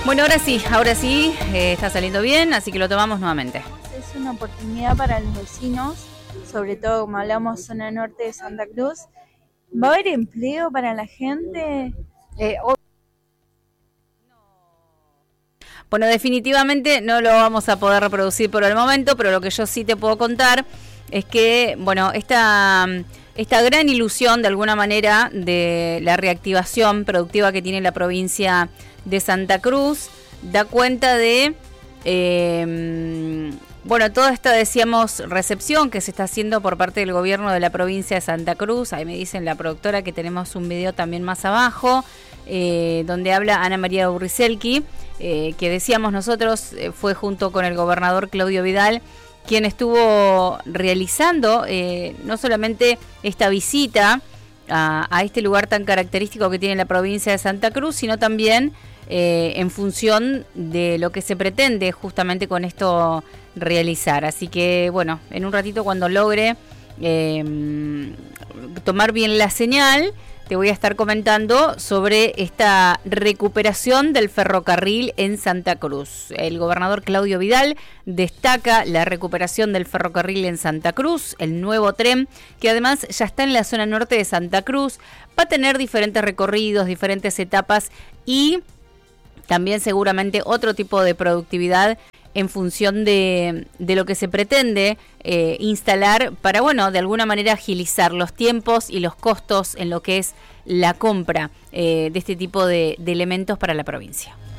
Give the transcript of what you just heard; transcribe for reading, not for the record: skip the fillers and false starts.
Bueno, ahora sí, está saliendo bien, así que lo tomamos nuevamente. Es una oportunidad para los vecinos, sobre todo como hablamos zona norte de Santa Cruz. ¿Va a haber empleo para la gente? Bueno, definitivamente no lo vamos a poder reproducir por el momento, pero lo que yo sí te puedo contar es que, bueno, esta gran ilusión de alguna manera de la reactivación productiva que tiene la provincia de Santa Cruz da cuenta de, bueno, toda esta, decíamos, recepción que se está haciendo por parte del gobierno de la provincia de Santa Cruz. Ahí me dicen la productora que tenemos un video también más abajo, donde habla Ana María Burriselki, que decíamos nosotros, fue junto con el gobernador Claudio Vidal quien estuvo realizando no solamente esta visita a este lugar tan característico que tiene la provincia de Santa Cruz, sino también en función de lo que se pretende justamente con esto realizar. Así que, bueno, en un ratito cuando logre tomar bien la señal, te voy a estar comentando sobre esta recuperación del ferrocarril en Santa Cruz. El gobernador Claudio Vidal destaca la recuperación del ferrocarril en Santa Cruz, el nuevo tren, que además ya está en la zona norte de Santa Cruz, va a tener diferentes recorridos, diferentes etapas y también seguramente otro tipo de productividad en función de lo que se pretende instalar para, bueno, de alguna manera agilizar los tiempos y los costos en lo que es la compra de este tipo de elementos para la provincia.